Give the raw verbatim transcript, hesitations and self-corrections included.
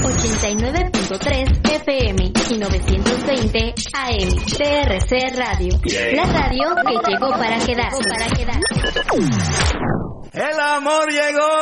ochenta y nueve punto tres F M y novecientos veinte A M. T R C Radio. La radio que llegó para quedar. Para quedar. El amor llegó.